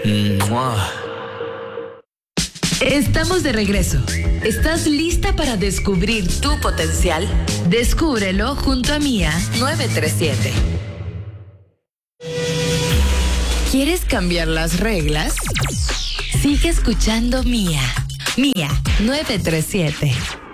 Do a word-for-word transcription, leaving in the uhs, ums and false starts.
¡Mua! Estamos de regreso. ¿Estás lista para descubrir tu potencial? Descúbrelo junto a Mía nueve tres siete. ¿Quieres cambiar las reglas? Sigue escuchando Mía. Mía nueve tres siete.